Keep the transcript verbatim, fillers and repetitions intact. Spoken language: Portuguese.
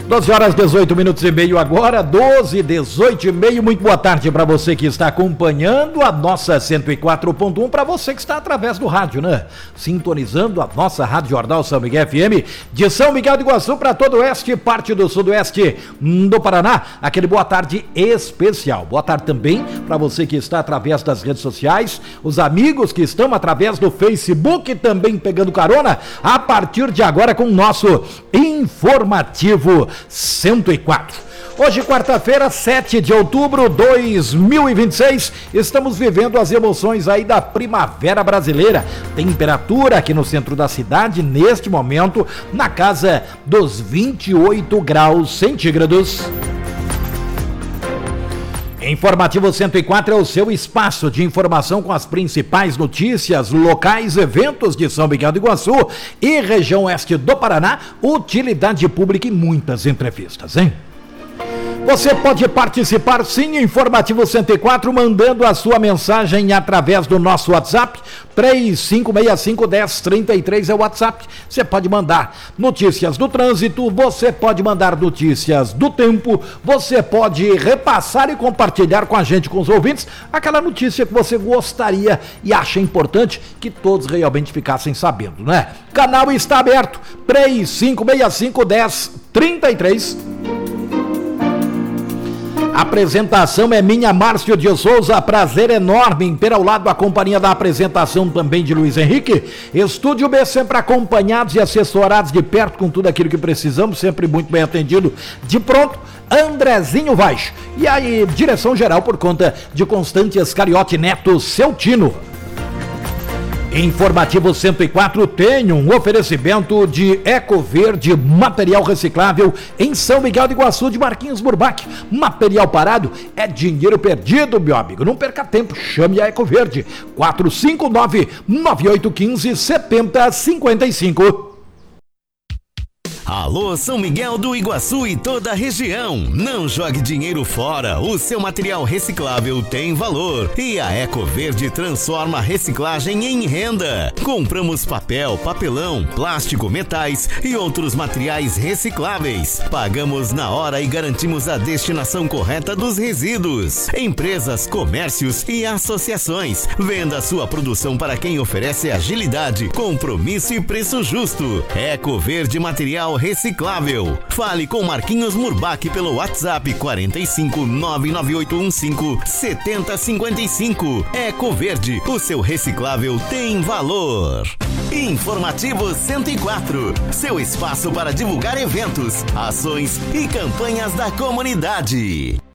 doze horas, dezoito minutos e meio agora, doze, dezoito e meio. Muito boa tarde para você que está acompanhando a nossa cento e quatro ponto um, para você que está através do rádio, né? Sintonizando a nossa Rádio Jornal São Miguel F M, de São Miguel do Iguaçu para todo o oeste, parte do sudoeste do Paraná. Aquele boa tarde especial. Boa tarde também para você que está através das redes sociais, os amigos que estão através do Facebook também pegando carona, a partir de agora com o nosso informativo cento e quatro. Hoje, quarta-feira, sete de outubro de dois mil e vinte e seis, estamos vivendo as emoções aí da primavera brasileira. Temperatura aqui no centro da cidade, neste momento, na casa dos vinte e oito graus centígrados. Informativo cento e quatro é o seu espaço de informação com as principais notícias, locais, eventos de São Miguel do Iguaçu e região oeste do Paraná, utilidade pública e muitas entrevistas, hein? Você pode participar sim, Informativo cento e quatro, mandando a sua mensagem através do nosso WhatsApp, três cinco seis cinco, um zero três três é o WhatsApp. Você pode mandar notícias do trânsito, você pode mandar notícias do tempo, você pode repassar e compartilhar com a gente, com os ouvintes, aquela notícia que você gostaria e acha importante que todos realmente ficassem sabendo, né? O canal está aberto, três cinco seis cinco, um zero três três. A apresentação é minha, Márcio de Souza, prazer enorme em ter ao lado a companhia da apresentação também de Luiz Henrique. Estúdio B sempre acompanhados e assessorados de perto com tudo aquilo que precisamos, sempre muito bem atendido. De pronto, Andrezinho Vaz. E aí, direção geral por conta de Constante Escariote Neto, seu Tino. Informativo cento e quatro tem um oferecimento de Eco Verde, material reciclável em São Miguel do Iguaçu, de Marquinhos Burbach. Material parado é dinheiro perdido, meu amigo. Não perca tempo, chame a Eco Verde. quatro cinco nove, nove oito um cinco, sete zero cinco cinco. Alô, São Miguel do Iguaçu e toda a região. Não jogue dinheiro fora. O seu material reciclável tem valor. E a Eco Verde transforma a reciclagem em renda. Compramos papel, papelão, plástico, metais e outros materiais recicláveis. Pagamos na hora e garantimos a destinação correta dos resíduos. Empresas, comércios e associações. Venda sua produção para quem oferece agilidade, compromisso e preço justo. Eco Verde Material Reciclável. Fale com Marquinhos Murbach pelo WhatsApp quatro cinco nove nove oito um cinco sete zero cinco cinco. Eco Verde, o seu reciclável tem valor. Informativo cento e quatro, seu espaço para divulgar eventos, ações e campanhas da comunidade.